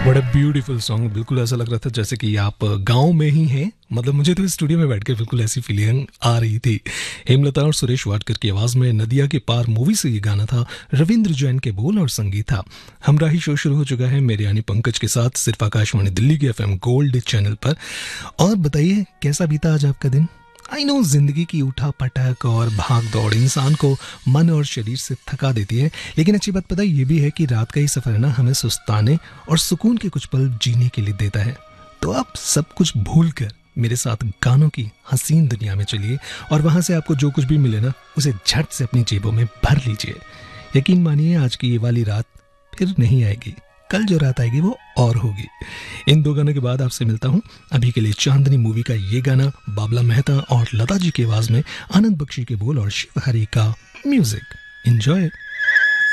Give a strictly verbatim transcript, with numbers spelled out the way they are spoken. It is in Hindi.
बड़ा ब्यूटीफुल सॉन्ग। बिल्कुल ऐसा लग रहा था जैसे कि आप गांव में ही हैं। मतलब मुझे तो स्टूडियो में बैठकर बिल्कुल ऐसी फीलिंग आ रही थी। हेमलता और सुरेश वाडकर की आवाज में नदिया के पार मूवी से ये गाना था। रविंद्र जैन के बोल और संगीत था। हमराही शो शुरू हो चुका है मेरे यानी पंकज के साथ, सिर्फ आकाशवाणी दिल्ली के एफएम गोल्ड चैनल पर। और बताइए कैसा बीता आज आपका दिन। आई नो जिंदगी की उठा पटक और भाग दौड़ इंसान को मन और शरीर से थका देती है, लेकिन अच्छी बात पता ये भी है कि रात का ही सफर है ना, हमें सुस्ताने और सुकून के कुछ पल जीने के लिए देता है। तो आप सब कुछ भूल कर मेरे साथ गानों की हसीन दुनिया में चलिए और वहां से आपको जो कुछ भी मिले ना उसे झट से अपनी जेबों में भर लीजिए। यकीन मानिए आज की ये वाली रात फिर नहीं आएगी, कल जो रात आएगी वो और होगी। इन दो गानों के बाद आपसे मिलता हूं। अभी के लिए चांदनी मूवी का ये गाना बाबला मेहता और लता जी की आवाज में, आनंद बख्शी के बोल और शिव हरी का म्यूजिक। एंजॉय।